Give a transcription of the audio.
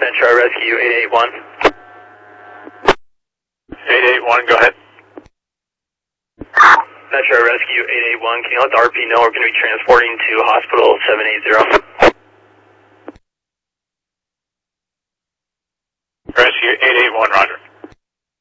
Metro Rescue 881. 881, go ahead. Metro Rescue 881, can you let the RP know we're going to be transporting to Hospital 780? Rescue 881, roger.